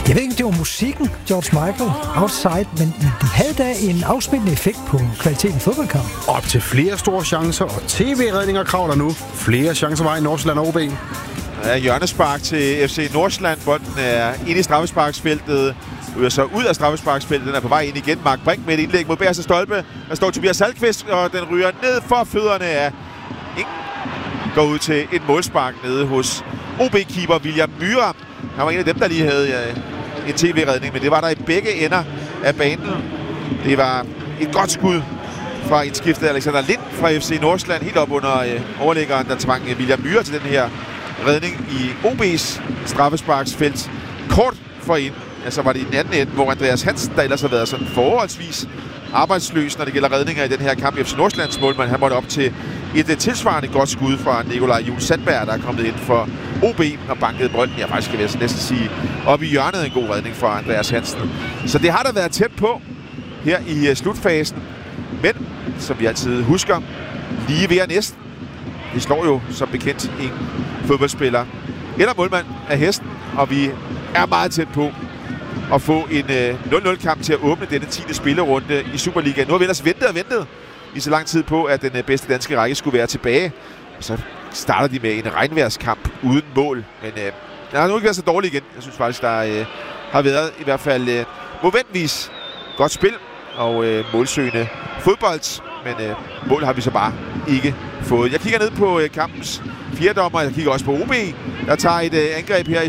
Jeg ved ikke, det var musikken, George Michael, Outside, men de havde da en afsmittende effekt på kvaliteten i fodboldkamp. Op til flere store chancer, og tv-redninger kravler nu. Flere chancer var i Nordsjælland og OB. Ja, hjørnespark til FC Nordsjælland. Bolden er inde i straffesparksfeltet. Ryger så ud af straffesparksfeltet. Den er på vej ind igen. Mark Brink med et indlæg mod bagerste stolpe. Der står Tobias Salkvist, og den ryger ned for fødderne af ingen. Går ud til et målspark nede hos OB-keeper William Myhre. Han var en af dem, der lige havde en tv-redning, men det var der i begge ender af banen. Det var et godt skud fra indskiftet Alexander Lind fra FC Nordsjælland, helt op under overlæggeren, der tvang William Myhre til den her redning i OB's straffesparksfelt. Kort forind, så var det i den anden ende, hvor Andreas Hansen, der ellers har været sådan forholdsvis arbejdsløs, når det gælder redninger i den her kamp. FC Nordsjællands målmand, han måtte op til et tilsvarende godt skud fra Nikolaj Juhl Sandberg, der er kommet ind for OB og bankede bolden. Jeg faktisk skal jeg næsten sige, op i hjørnet en god redning fra Andreas Hansen. Så det har da været tæt på her i slutfasen. Men, som vi altid husker, lige ved og næsten. Vi slår jo som bekendt en fodboldspiller eller målmand af hesten, og vi er meget tæt på at få en 0-0-kamp til at åbne denne 10. spillerunde i Superligaen. Nu har vi ellers ventet i så lang tid på, at den bedste danske række skulle være tilbage. Så starter de med en regnværskamp uden mål. Men den har nu ikke været så dårlig igen. Jeg synes faktisk, der har været i hvert fald momentvis godt spil og målsøgende fodbold. Men mål har vi så bare ikke fået. Jeg kigger ned på kampens fjerdommer. Jeg kigger også på OB, der tager et angreb her i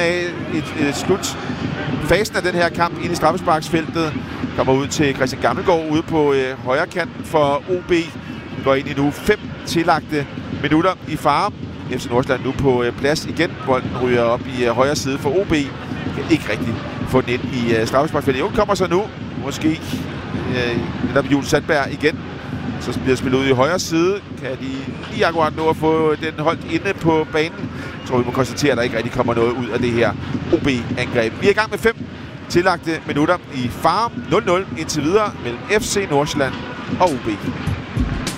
slutfasen af den her kamp ind i straffesparksfeltet. Kommer ud til Christian Gammelgaard ude på højre kanten for OB. Går ind i nu 5 tillagte minutter i fare. FC Nordsjælland nu på plads igen. Bolden ryger op i højre side for OB. Kan ikke rigtig få den ind i straffesparksfeltet. Jo, kommer så nu. Måske netop Juhl Sandberg igen. Så bliver spillet ud i højre side. Kan de lige akkurat nå at få den holdt inde på banen. Jeg tror, vi må konstatere, at der ikke rigtig kommer noget ud af det her OB-angreb. Vi er i gang med 5 tillagte minutter i fare. 0-0 indtil videre mellem FC Nordsjælland og OB.